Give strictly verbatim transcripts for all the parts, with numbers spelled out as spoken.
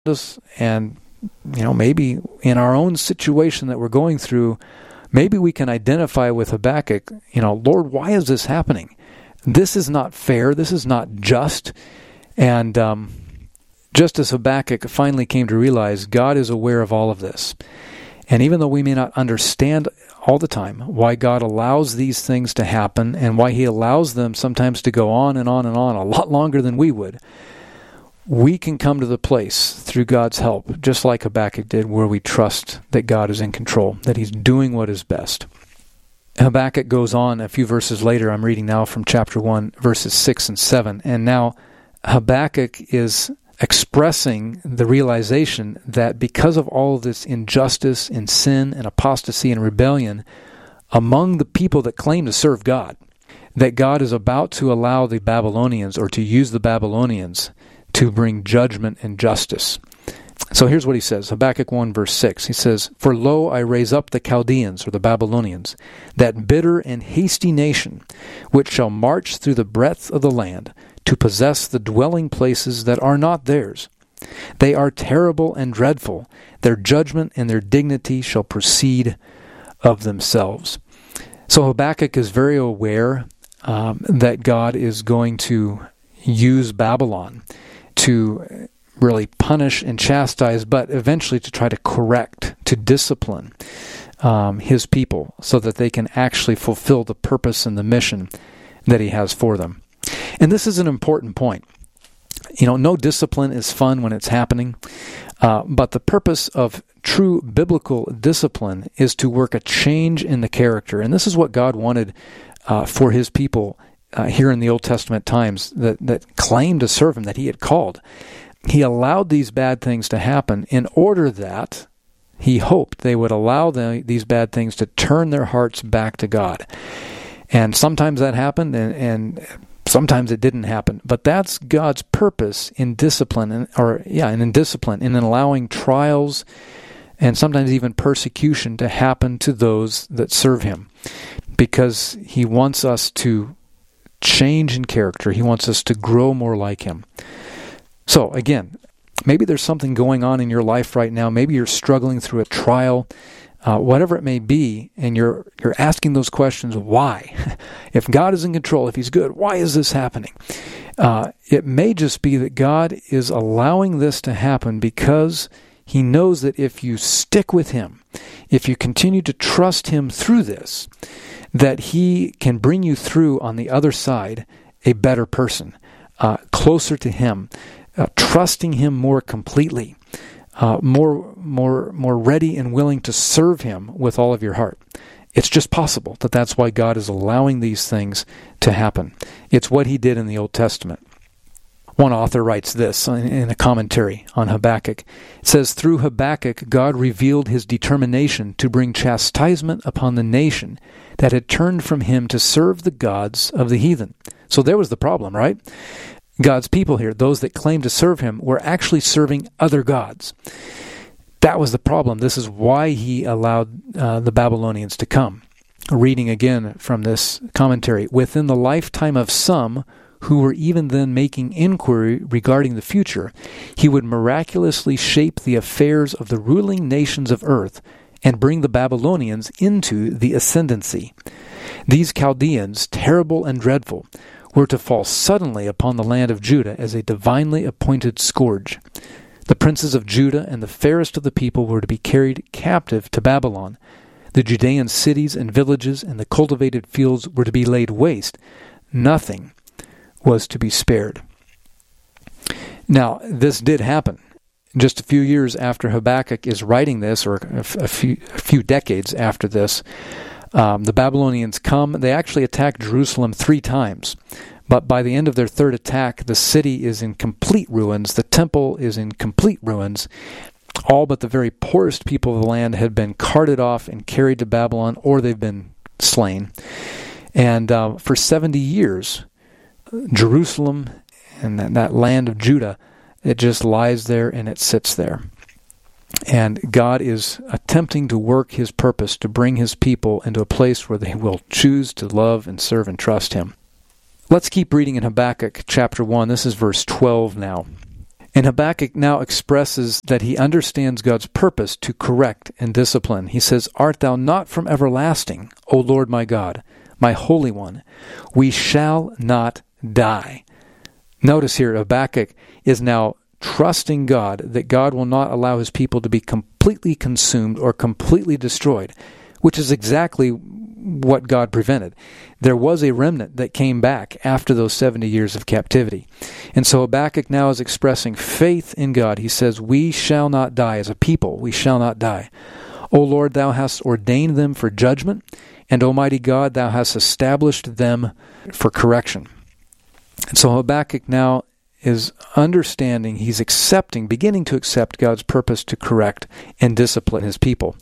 us, and you know, maybe in our own situation that we're going through, maybe we can identify with Habakkuk, you know, Lord, why is this happening? This is not fair. This is not just. And um, just as Habakkuk finally came to realize, God is aware of all of this. And even though we may not understand all the time why God allows these things to happen and why he allows them sometimes to go on and on and on a lot longer than we would, we can come to the place through God's help, just like Habakkuk did, where we trust that God is in control, that he's doing what is best. Habakkuk goes on a few verses later. I'm reading now from chapter one, verses six and seven. And now Habakkuk is expressing the realization that because of all of this injustice and sin and apostasy and rebellion among the people that claim to serve God, that God is about to allow the Babylonians, or to use the Babylonians, to bring judgment and justice. So here's what he says, Habakkuk one verse six. He says, "For lo, I raise up the Chaldeans," or the Babylonians, "that bitter and hasty nation, which shall march through the breadth of the land, to possess the dwelling places that are not theirs. They are terrible and dreadful. Their judgment and their dignity shall proceed of themselves." So Habakkuk is very aware um, that God is going to use Babylon to really punish and chastise, but eventually to try to correct, to discipline um, his people so that they can actually fulfill the purpose and the mission that he has for them. And this is an important point. You know, no discipline is fun when it's happening, uh, but the purpose of true biblical discipline is to work a change in the character. And this is what God wanted uh, for his people Uh, here in the Old Testament times that, that claimed to serve him, that he had called. He allowed these bad things to happen in order that he hoped they would allow the, these bad things to turn their hearts back to God. And sometimes that happened, and, and sometimes it didn't happen. But that's God's purpose in discipline, and, or yeah, and in discipline, and in allowing trials and sometimes even persecution to happen to those that serve him, because he wants us to change in character. He wants us to grow more like him. So again, maybe there's something going on in your life right now. Maybe you're struggling through a trial, uh, whatever it may be, and you're you're asking those questions, why? If God is in control, if he's good, why is this happening? Uh, it may just be that God is allowing this to happen because he knows that if you stick with him, if you continue to trust him through this, that he can bring you through on the other side a better person, uh, closer to him, uh, trusting him more completely, uh, more, more, more ready and willing to serve him with all of your heart. It's just possible that that's why God is allowing these things to happen. It's what he did in the Old Testament. One author writes this in a commentary on Habakkuk. It says, "Through Habakkuk, God revealed his determination to bring chastisement upon the nation that had turned from him to serve the gods of the heathen." So there was the problem, right? God's people here, those that claimed to serve him, were actually serving other gods. That was the problem. This is why he allowed uh, the Babylonians to come. Reading again from this commentary, "Within the lifetime of some who were even then making inquiry regarding the future, he would miraculously shape the affairs of the ruling nations of earth and bring the Babylonians into the ascendancy. These Chaldeans, terrible and dreadful, were to fall suddenly upon the land of Judah as a divinely appointed scourge. The princes of Judah and the fairest of the people were to be carried captive to Babylon. The Judean cities and villages and the cultivated fields were to be laid waste. Nothing was to be spared." Now, this did happen. Just a few years after Habakkuk is writing this, or a few, a few decades after this, um, the Babylonians come. They actually attack Jerusalem three times. But by the end of their third attack, the city is in complete ruins. The temple is in complete ruins. All but the very poorest people of the land had been carted off and carried to Babylon, or they've been slain. And uh, for seventy years, Jerusalem and that, that land of Judah, it just lies there and it sits there. And God is attempting to work his purpose to bring his people into a place where they will choose to love and serve and trust him. Let's keep reading in Habakkuk chapter one. This is verse twelve now. And Habakkuk now expresses that he understands God's purpose to correct and discipline. He says, "Art thou not from everlasting, O Lord my God, my Holy One? We shall not die." Notice here, Habakkuk is now trusting God that God will not allow his people to be completely consumed or completely destroyed, which is exactly what God prevented. There was a remnant that came back after those seventy years of captivity. And so Habakkuk now is expressing faith in God. He says, "We shall not die as a people. We shall not die. O Lord, thou hast ordained them for judgment, and Almighty God, thou hast established them for correction." And so Habakkuk now is understanding, he's accepting, beginning to accept God's purpose to correct and discipline his people.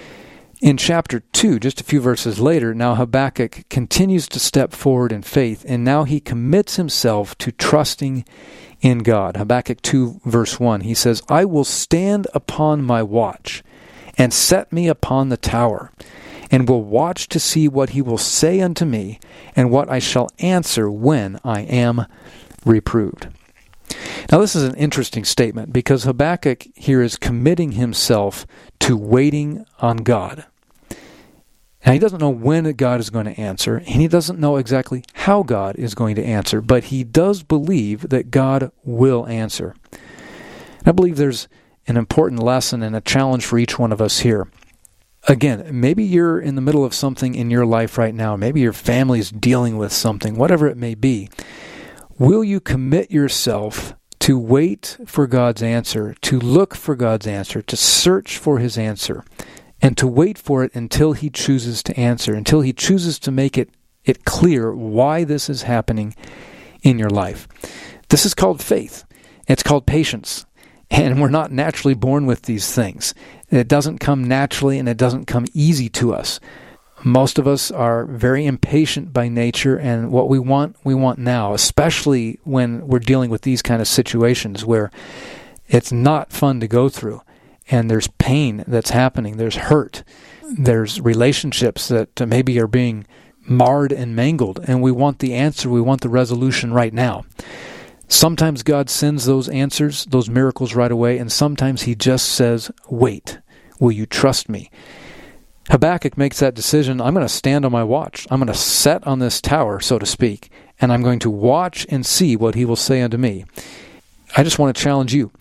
In chapter two, just a few verses later, now Habakkuk continues to step forward in faith, and now he commits himself to trusting in God. Habakkuk two, verse one, he says, "I will stand upon my watch, and set me upon the tower, and will watch to see what he will say unto me, and what I shall answer when I am reproved." Now this is an interesting statement, because Habakkuk here is committing himself to waiting on God. Now, he doesn't know when God is going to answer, and he doesn't know exactly how God is going to answer, but he does believe that God will answer. And I believe there's an important lesson and a challenge for each one of us here. Again, maybe you're in the middle of something in your life right now. Maybe your family's dealing with something, whatever it may be. Will you commit yourself to wait for God's answer, to look for God's answer, to search for his answer, and to wait for it until he chooses to answer, until he chooses to make it, it clear why this is happening in your life? This is called faith. It's called patience. And we're not naturally born with these things. It doesn't come naturally, and it doesn't come easy to us. Most of us are very impatient by nature, and what we want, we want now, especially when we're dealing with these kind of situations where it's not fun to go through. And there's pain that's happening. There's hurt. There's relationships that maybe are being marred and mangled. And we want the answer. We want the resolution right now. Sometimes God sends those answers, those miracles right away. And sometimes he just says, "Wait, will you trust me?" Habakkuk makes that decision. I'm going to stand on my watch. I'm going to set on this tower, so to speak. And I'm going to watch and see what he will say unto me. I just want to challenge you.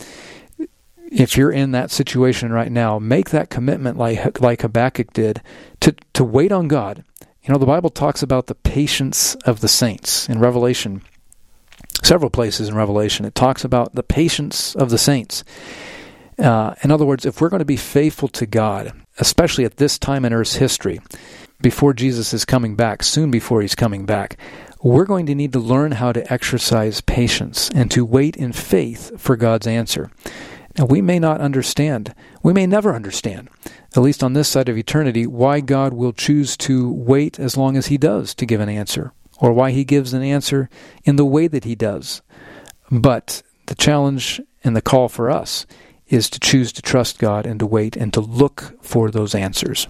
If you're in that situation right now, make that commitment like like Habakkuk did to, to wait on God. You know, the Bible talks about the patience of the saints in Revelation. Several places in Revelation, it talks about the patience of the saints. Uh, in other words, if we're going to be faithful to God, especially at this time in Earth's history, before Jesus is coming back, soon before he's coming back, we're going to need to learn how to exercise patience and to wait in faith for God's answer. Now, we may not understand, we may never understand, at least on this side of eternity, why God will choose to wait as long as he does to give an answer, or why he gives an answer in the way that he does. But the challenge and the call for us is to choose to trust God and to wait and to look for those answers.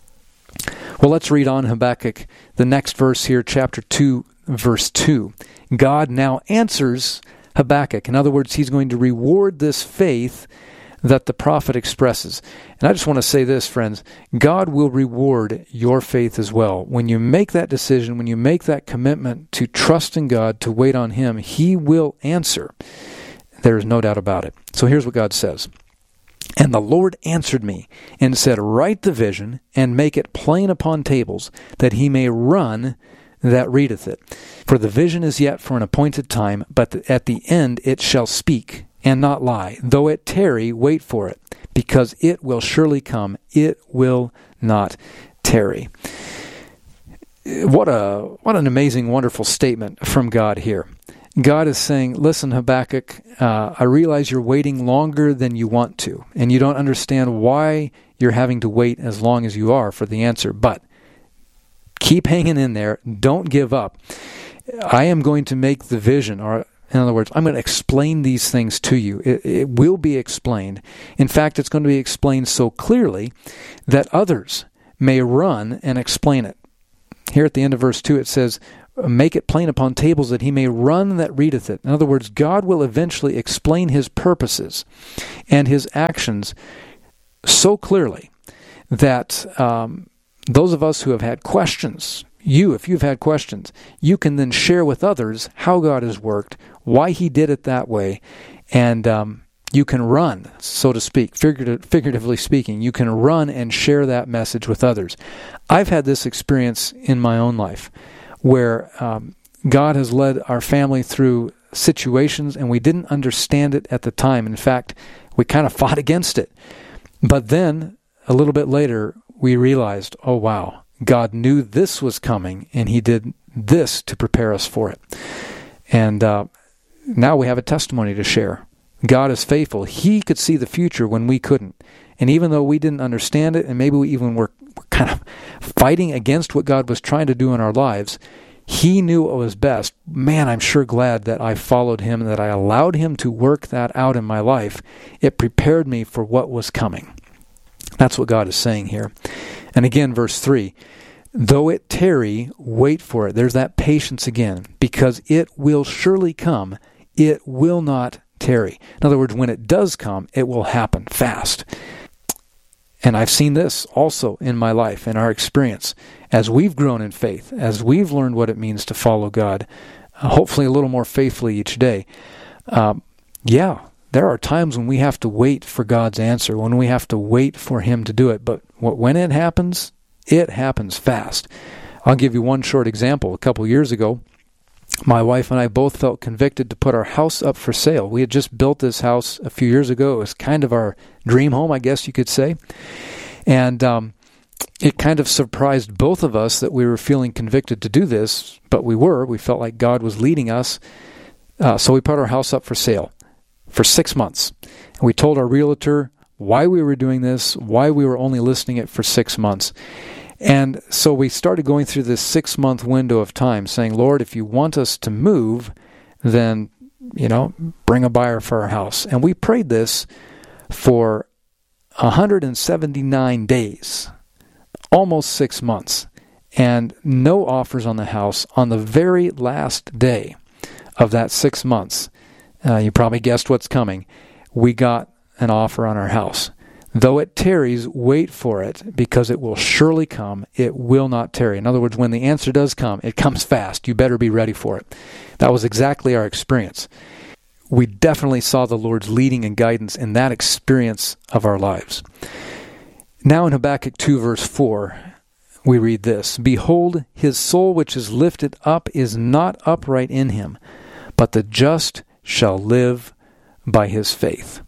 Well, let's read on Habakkuk, the next verse here, chapter two, verse two. God now answers Habakkuk. In other words, he's going to reward this faith that the prophet expresses. And I just want to say this, friends, God will reward your faith as well. When you make that decision, when you make that commitment to trust in God, to wait on him, he will answer. There is no doubt about it. So here's what God says. And the Lord answered me and said, Write the vision and make it plain upon tables, that he may run that readeth it. For the vision is yet for an appointed time, but at the end it shall speak and not lie. Though it tarry, wait for it, because it will surely come. It will not tarry. What a what an amazing, wonderful statement from God here. God is saying, listen, Habakkuk, uh, I realize you're waiting longer than you want to, and you don't understand why you're having to wait as long as you are for the answer, but keep hanging in there. Don't give up. I am going to make the vision, or in other words, I'm going to explain these things to you. It, it will be explained. In fact, it's going to be explained so clearly that others may run and explain it. Here at the end of verse two, it says, make it plain upon tables that he may run that readeth it. In other words, God will eventually explain his purposes and his actions so clearly that um, those of us who have had questions, you, if you've had questions, you can then share with others how God has worked, why he did it that way, and um, you can run, so to speak, figurative, figuratively speaking, you can run and share that message with others. I've had this experience in my own life where um, God has led our family through situations and we didn't understand it at the time. In fact, we kind of fought against it. But then, a little bit later, we realized, oh wow, God knew this was coming and he did this to prepare us for it. And uh, now we have a testimony to share. God is faithful. He could see the future when we couldn't. And even though we didn't understand it, and maybe we even were, were kind of fighting against what God was trying to do in our lives, he knew what was best. Man, I'm sure glad that I followed him, that I allowed him to work that out in my life. It prepared me for what was coming. That's what God is saying here. And again, verse three, though it tarry, wait for it. There's that patience again, because it will surely come. It will not tarry. In other words, when it does come, it will happen fast. And I've seen this also in my life, in our experience. As we've grown in faith, as we've learned what it means to follow God, uh, hopefully a little more faithfully each day, um, yeah, there are times when we have to wait for God's answer, when we have to wait for him to do it. But when it happens, it happens fast. I'll give you one short example. A couple years ago, my wife and I both felt convicted to put our house up for sale. We had just built this house a few years ago. It was kind of our dream home, I guess you could say. And um, it kind of surprised both of us that we were feeling convicted to do this, but we were. We felt like God was leading us. Uh, so we put our house up for sale for six months. And we told our realtor why we were doing this, why we were only listing it for six months. And so we started going through this six-month window of time, saying, Lord, if you want us to move, then, you know, bring a buyer for our house. And we prayed this for one hundred seventy-nine days, almost six months, and no offers on the house. On the very last day of that six months, uh, you probably guessed what's coming, we got an offer on our house. Though it tarries, wait for it, because it will surely come. It will not tarry. In other words, when the answer does come, it comes fast. You better be ready for it. That was exactly our experience. We definitely saw the Lord's leading and guidance in that experience of our lives. Now in Habakkuk two, verse four, we read this, Behold, his soul which is lifted up is not upright in him, but the just shall live by his faith.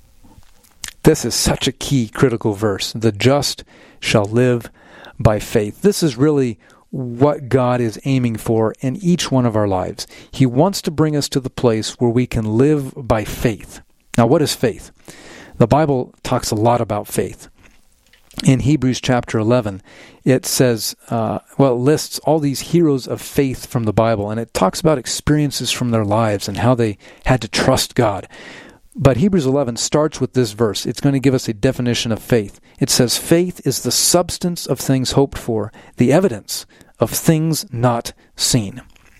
This is such a key, critical verse. The just shall live by faith. This is really what God is aiming for in each one of our lives. He wants to bring us to the place where we can live by faith. Now, what is faith? The Bible talks a lot about faith. In Hebrews chapter eleven, it says, uh, well, it lists all these heroes of faith from the Bible, and it talks about experiences from their lives and how they had to trust God. But Hebrews eleven starts with this verse. It's going to give us a definition of faith. It says, faith is the substance of things hoped for, the evidence of things not seen.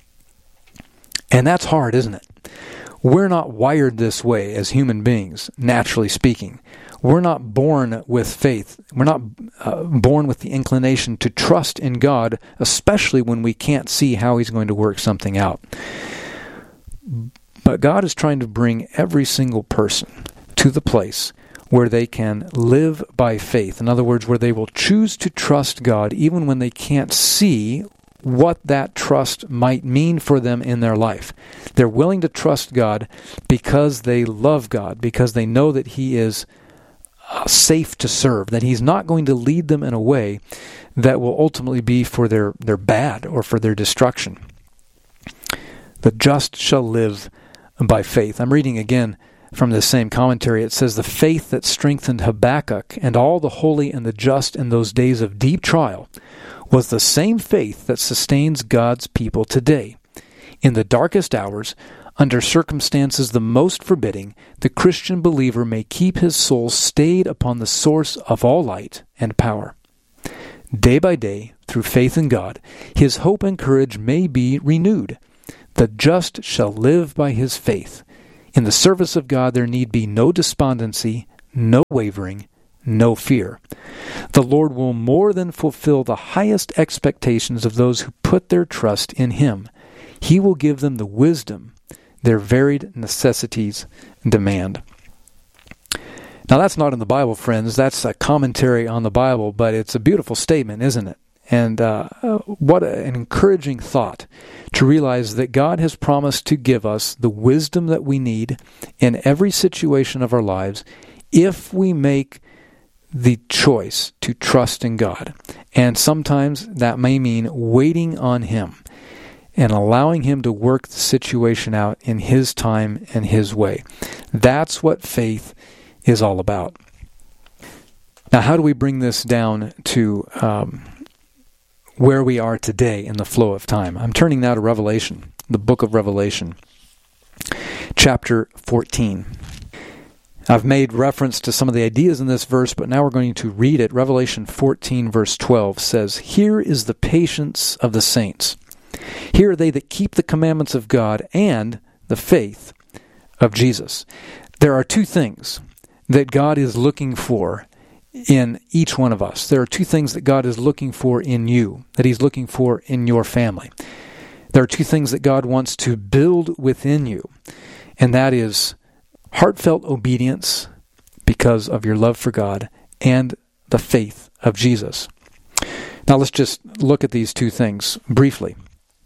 And that's hard, isn't it? We're not wired this way as human beings, naturally speaking. We're not born with faith. We're not uh, born with the inclination to trust in God, especially when we can't see how he's going to work something out. But God is trying to bring every single person to the place where they can live by faith. In other words, where they will choose to trust God even when they can't see what that trust might mean for them in their life. They're willing to trust God because they love God, because they know that he is uh, safe to serve, that he's not going to lead them in a way that will ultimately be for their, their bad or for their destruction. The just shall live by faith. I'm reading again from this same commentary. It says, the faith that strengthened Habakkuk and all the holy and the just in those days of deep trial was the same faith that sustains God's people today. In the darkest hours, under circumstances the most forbidding, the Christian believer may keep his soul stayed upon the source of all light and power. day by day, through faith in God, his hope and courage may be renewed. The just shall live by his faith. In the service of God there need be no despondency, no wavering, no fear. The Lord will more than fulfill the highest expectations of those who put their trust in him. He will give them the wisdom their varied necessities demand. Now that's not in the Bible, friends. That's a commentary on the Bible, but it's a beautiful statement, isn't it? And uh, what an encouraging thought to realize that God has promised to give us the wisdom that we need in every situation of our lives if we make the choice to trust in God. And sometimes that may mean waiting on him and allowing him to work the situation out in his time and his way. That's what faith is all about. Now, how do we bring this down to um, where we are today in the flow of time? I'm turning now to Revelation, the book of Revelation, chapter fourteen. I've made reference to some of the ideas in this verse, but now we're going to read it. Revelation fourteen, verse twelve says, "Here is the patience of the saints. Here are they that keep the commandments of God and the faith of Jesus." There are two things that God is looking for in each one of us. There are two things that God is looking for in you, that he's looking for in your family. There are two things that God wants to build within you, and that is heartfelt obedience because of your love for God and the faith of Jesus. Now let's just look at these two things briefly.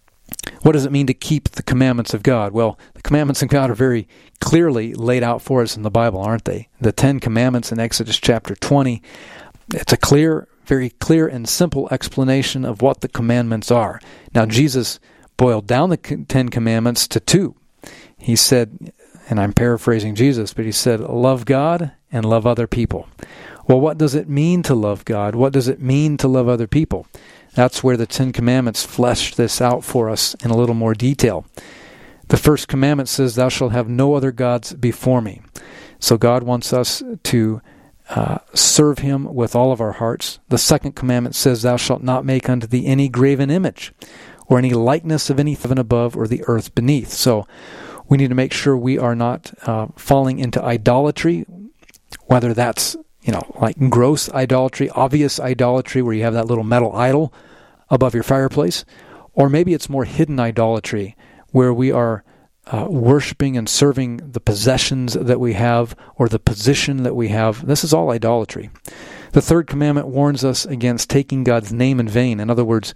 What does it mean to keep the commandments of God? Well, the commandments of God are very clearly laid out for us in the Bible, aren't they? The Ten Commandments in Exodus chapter twenty. It's a clear, very clear and simple explanation of what the commandments are. Now, Jesus boiled down the Ten Commandments to two. He said, and I'm paraphrasing Jesus, but he said, love God and love other people. Well, what does it mean to love God? What does it mean to love other people? That's where the Ten Commandments flesh this out for us in a little more detail. The first commandment says, "Thou shalt have no other gods before me." So God wants us to uh, serve him with all of our hearts. The second commandment says, "Thou shalt not make unto thee any graven image, or any likeness of any heaven above or the earth beneath." So we need to make sure we are not uh, falling into idolatry, whether that's you know, like gross idolatry, obvious idolatry, where you have that little metal idol above your fireplace, or maybe it's more hidden idolatry, where we are uh, worshiping and serving the possessions that we have or the position that we have. This is all idolatry. The third commandment warns us against taking God's name in vain. In other words,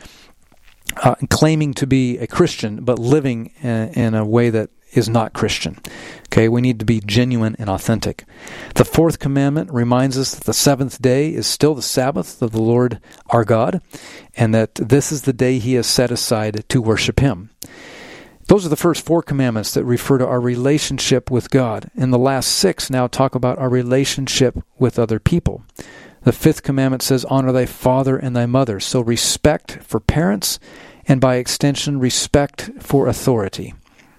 uh, claiming to be a Christian, but living in, in a way that is not Christian. Okay, we need to be genuine and authentic. The fourth commandment reminds us that the seventh day is still the Sabbath of the Lord our God, and that this is the day he has set aside to worship him. Those are the first four commandments that refer to our relationship with God. And the last six now talk about our relationship with other people. The fifth commandment says, "Honor thy father and thy mother." So respect for parents, and by extension, respect for authority.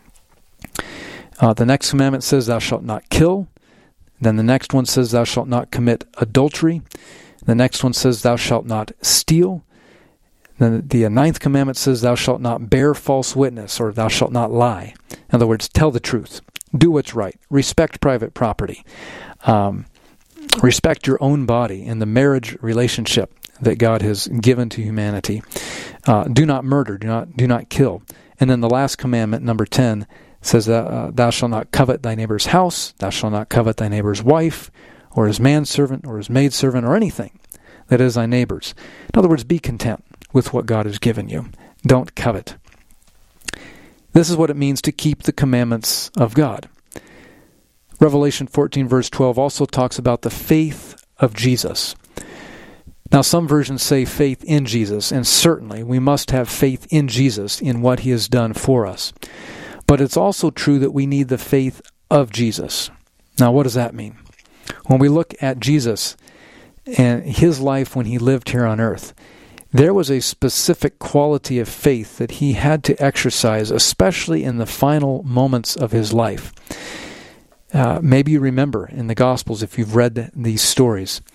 Uh, the next commandment says, "Thou shalt not kill." Then the next one says, "Thou shalt not commit adultery." The next one says, "Thou shalt not steal." Then the ninth commandment says, "Thou shalt not bear false witness," or "Thou shalt not lie." In other words, tell the truth. Do what's right. Respect private property. Um, respect your own body and the marriage relationship that God has given to humanity. Uh, do not murder. Do not do not kill. And then the last commandment, number ten, says that uh, thou shalt not covet thy neighbor's house, thou shalt not covet thy neighbor's wife, or his manservant, or his maidservant, or anything that is thy neighbor's. In other words, be content with what God has given you. Don't covet. This is what it means to keep the commandments of God. Revelation fourteen, verse twelve also talks about the faith of Jesus. Now, some versions say faith in Jesus, and certainly we must have faith in Jesus in what he has done for us. But it's also true that we need the faith of Jesus. Now, what does that mean? When we look at Jesus and his life when he lived here on earth, there was a specific quality of faith that he had to exercise, especially in the final moments of his life. Uh, maybe you remember in the Gospels, if you've read these stories,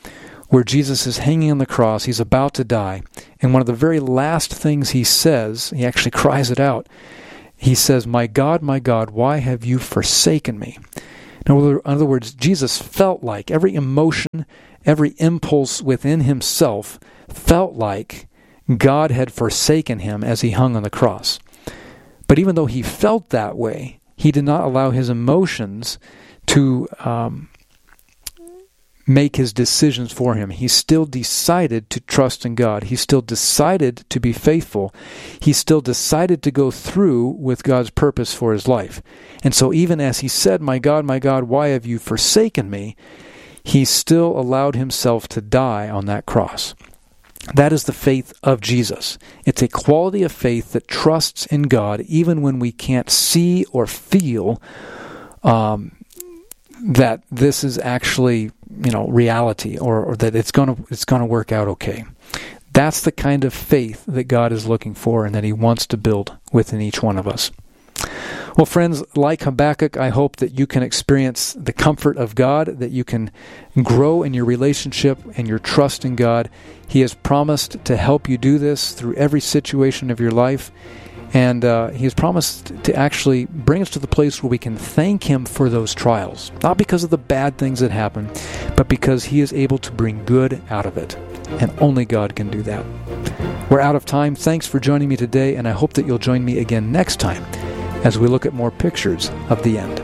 where Jesus is hanging on the cross. He's about to die. And one of the very last things he says, he actually cries it out. He says, "My God, my God, why have you forsaken me?" In other words, Jesus felt like every emotion, every impulse within himself felt like God had forsaken him as he hung on the cross. But even though he felt that way, he did not allow his emotions to um, make his decisions for him. He still decided to trust in God. He still decided to be faithful. He still decided to go through with God's purpose for his life. And so even as he said, "My God, my God, why have you forsaken me?" he still allowed himself to die on that cross. That is the faith of Jesus. It's a quality of faith that trusts in God even when we can't see or feel um, that this is actually, you know, reality, or, or that it's going to it's going to work out okay. That's the kind of faith that God is looking for and that he wants to build within each one of us. Well, friends, like Habakkuk, I hope that you can experience the comfort of God, that you can grow in your relationship and your trust in God. He has promised to help you do this through every situation of your life. And uh, he has promised to actually bring us to the place where we can thank him for those trials. Not because of the bad things that happen, but because he is able to bring good out of it. And only God can do that. We're out of time. Thanks for joining me today, and I hope that you'll join me again next time as we look at more pictures of the end.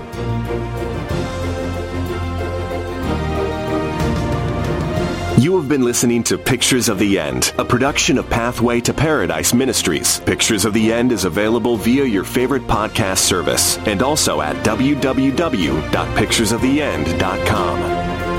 You have been listening to Pictures of the End, a production of Pathway to Paradise Ministries. Pictures of the End is available via your favorite podcast service and also at w w w dot pictures of the end dot com.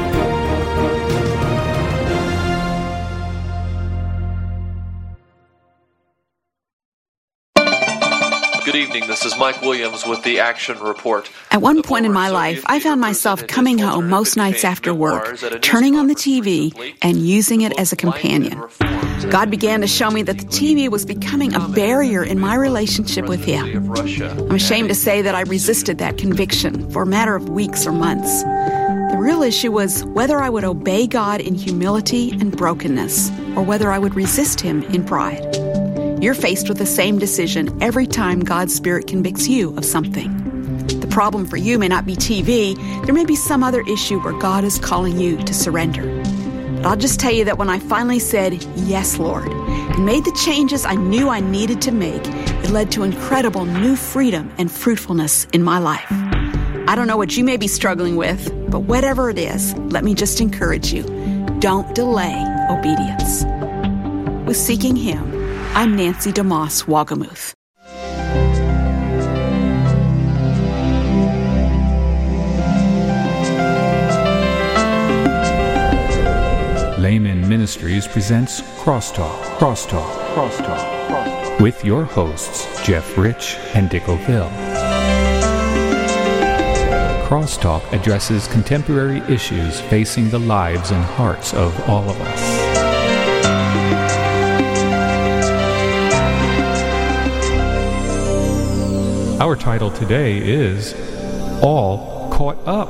Good evening. This is Mike Williams with the Action Report. At one point in my life, I found myself coming home most nights after work, turning on the T V and using it as a companion. God began to show me that the T V was becoming a barrier in my relationship with Him. I'm ashamed to say that I resisted that conviction for a matter of weeks or months. The real issue was whether I would obey God in humility and brokenness, or whether I would resist Him in pride. You're faced with the same decision every time God's Spirit convicts you of something. The problem for you may not be T V. There may be some other issue where God is calling you to surrender. But I'll just tell you that when I finally said, "Yes, Lord," and made the changes I knew I needed to make, it led to incredible new freedom and fruitfulness in my life. I don't know what you may be struggling with, but whatever it is, let me just encourage you. Don't delay obedience. With Seeking Him, I'm Nancy DeMoss Wagamuth. Layman Ministries presents Crosstalk, Crosstalk, Crosstalk, Crosstalk, with your hosts, Jeff Rich and Dick O'Ville. Crosstalk addresses contemporary issues facing the lives and hearts of all of us. Our title today is All Caught Up.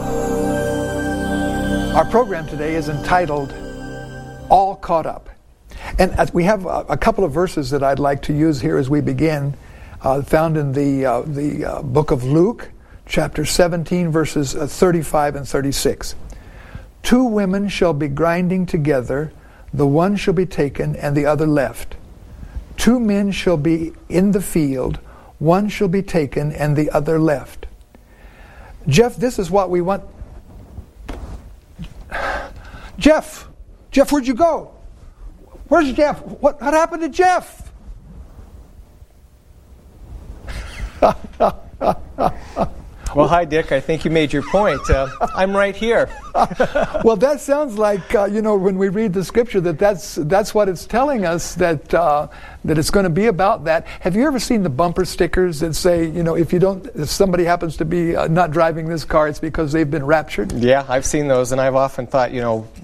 Our program today is entitled All Caught Up. And we have a couple of verses that I'd like to use here as we begin, uh, found in the, uh, the uh, book of Luke, chapter seventeen, verses thirty-five and thirty-six. Two women shall be grinding together, the one shall be taken and the other left. Two men shall be in the field, one shall be taken and the other left. Jeff, this is what we want. Jeff! Jeff, where'd you go? Where's Jeff? What, what happened to Jeff? Well, hi, Dick. I think you made your point. Uh, I'm right here. Well, that sounds like, uh, you know, when we read the scripture, that that's, that's what it's telling us, that uh, that it's going to be about that. Have you ever seen the bumper stickers that say, you know, if you don't, if somebody happens to be uh, not driving this car, it's because they've been raptured? Yeah, I've seen those, and I've often thought, you know,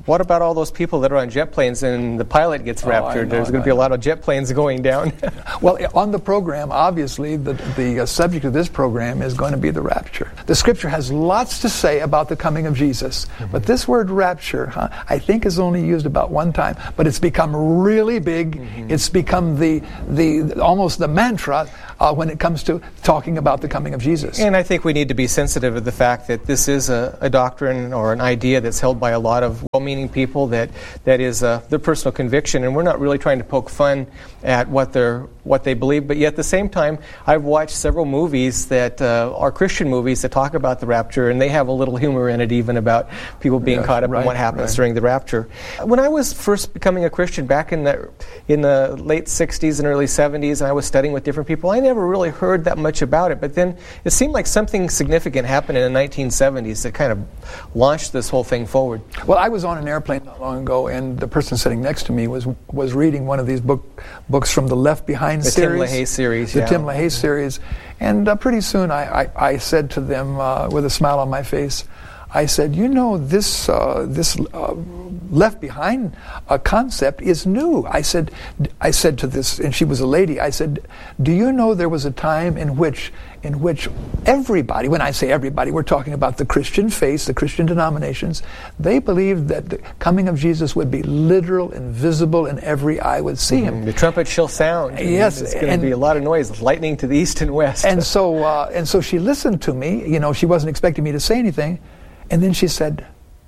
what about all those people that are on jet planes and the pilot gets Oh, raptured? know, There's going to be a lot of jet planes going down. Well, on the program, obviously, the, the uh, subject of this program is going to be the rapture. The Scripture has lots to say about the coming of Jesus, mm-hmm. but this word rapture, huh, I think is only used about one time, but it's become really big. Mm-hmm. It's become the, the almost the mantra uh, when it comes to talking about the coming of Jesus. And I think we need to be sensitive to the fact that this is a, a doctrine or an idea that's held by a lot of well-meaning people, that that is uh, their personal conviction, and we're not really trying to poke fun at what they're what they believe. But yet at the same time, I've watched several movies that uh, are Christian movies that talk about the rapture, and they have a little humor in it, even about people being yes, caught up right, in what happens right. during the rapture. When I was first becoming a Christian back in the in the late sixties and early seventies, and I was studying with different people, I never really heard that much about it. But then it seemed like something significant happened in the nineteen seventies that kind of launched this whole thing forward. Well, I was on an airplane not long ago, and the person sitting next to me was was reading one of these book books from the Left Behind the series. Tim LaHaye series. The yeah. Tim LaHaye series. And uh, pretty soon I, I, I said to them uh, with a smile on my face, I said, you know, this uh, this uh, Left Behind uh, concept is new. I said, I said to this, and she was a lady, I said, do you know there was a time in which in which everybody, when I say everybody, we're talking about the Christian faith, the Christian denominations, they believed that the coming of Jesus would be literal and visible, and every eye would see him. Mm-hmm. The trumpet shall sound. Yes, it's going to be a lot of noise, lightning to the east and west. And so, uh, and so she listened to me. You know, she wasn't expecting me to say anything. And then she said,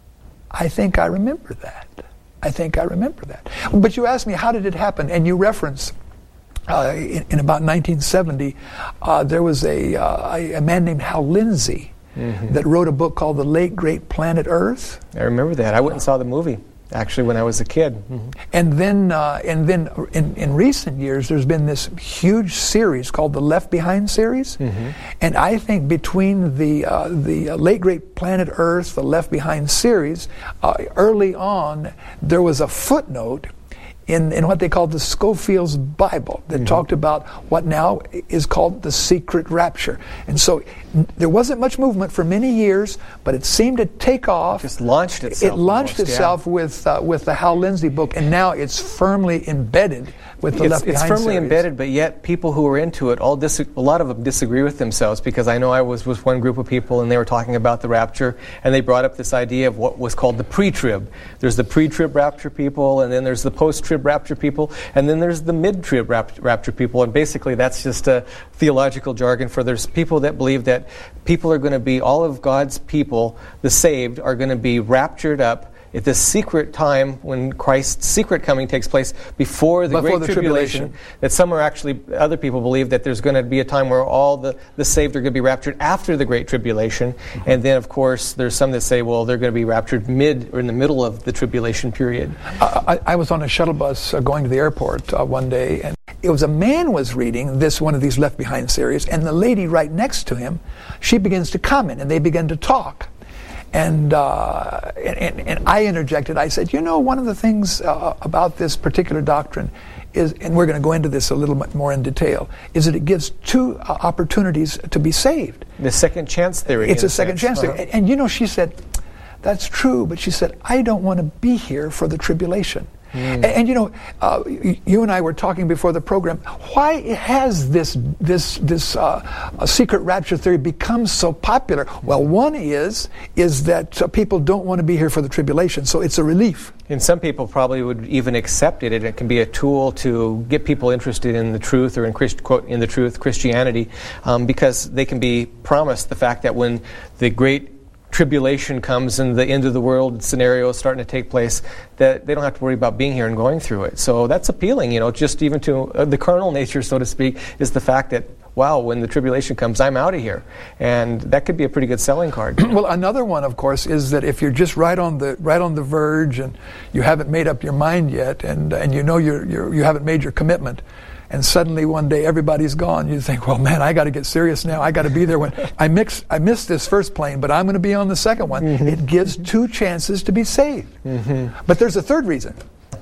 I think I remember that. I think I remember that. But you asked me, how did it happen? And you reference, uh, in, in about nineteen seventy, uh, there was a, uh, a man named Hal Lindsey mm-hmm. that wrote a book called The Late Great Planet Earth. I remember that. I went and saw the movie, actually, when I was a kid. Mm-hmm. And then, uh, and then in, in recent years, there's been this huge series called the Left Behind series. Mm-hmm. And I think between the uh, the Late Great Planet Earth, the Left Behind series, uh, early on, there was a footnote in, in what they called the Scofield's Bible that mm-hmm. talked about what now is called the secret rapture. And so n- there wasn't much movement for many years, but it seemed to take off. Just launched itself. It launched almost, itself yeah. with uh, with the Hal Lindsey book, and now it's firmly embedded with the it's, Left Behind It's firmly series. embedded, but yet people who are into it, all dis- a lot of them disagree with themselves, because I know I was with one group of people and they were talking about the rapture, and they brought up this idea of what was called the pre-trib. There's the pre-trib rapture people, and then there's the post-trib rapture people, and then there's the mid-trib rap- rapture people, and basically that's just a theological jargon for there's people that believe that people are going to be, all of God's people, the saved, are going to be raptured up at this secret time when Christ's secret coming takes place before the Before Great the Tribulation, tribulation. that some are actually, other people believe that there's going to be a time where all the, the saved are going to be raptured after the Great Tribulation. Mm-hmm. And then, of course, there's some that say, well, they're going to be raptured mid or in the middle of the tribulation period. I, I was on a shuttle bus uh, going to the airport uh, one day, and it was a man was reading this one of these Left Behind series, and the lady right next to him, she begins to comment, and they begin to talk. And, uh, and and I interjected. I said, you know, one of the things uh, about this particular doctrine is, and we're going to go into this a little bit more in detail, is that it gives two uh, opportunities to be saved. The second chance theory. It's a second chance theory. And, and you know, she said, that's true, but she said, I don't want to be here for the tribulation. Mm. And, and you know, uh, you and I were talking before the program. Why has this this this uh, secret rapture theory become so popular? Well, one is is that uh, people don't want to be here for the tribulation, so it's a relief. And some people probably would even accept it, and it can be a tool to get people interested in the truth, or in Christ, quote, in the truth, Christianity, um, because they can be promised the fact that when the great tribulation comes and the end of the world scenario is starting to take place, that they don't have to worry about being here and going through it. So that's appealing, you know, just even to uh, the carnal nature, so to speak, is the fact that, wow, when the tribulation comes, I'm out of here. And that could be a pretty good selling card. Well, another one, of course, is that if you're just right on the right on the verge and you haven't made up your mind yet, and and you know you're, you're you haven't made your commitment, and suddenly one day everybody's gone, you think, well, man, I got to get serious now. I got to be there when I mix. I missed this first plane, but I'm going to be on the second one. Mm-hmm. It gives two chances to be saved. Mm-hmm. But there's a third reason,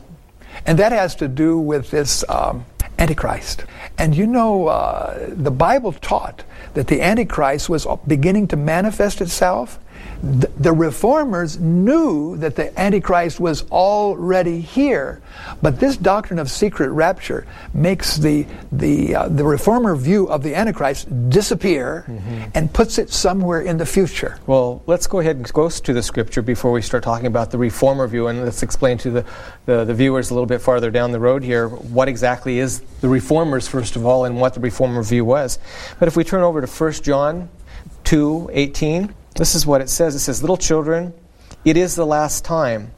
and that has to do with this um, Antichrist. And you know, uh, the Bible taught that the Antichrist was beginning to manifest itself The, the reformers knew that the Antichrist was already here, but this doctrine of secret rapture makes the the uh, the reformer view of the Antichrist disappear mm-hmm. and puts it somewhere in the future. Well, let's go ahead and go to the scripture before we start talking about the reformer view, and let's explain to the, the, the viewers a little bit farther down the road here what exactly is the reformers, first of all, and what the reformer view was. But if we turn over to First John two eighteen, this is what it says. It says, "Little children, it is the last time.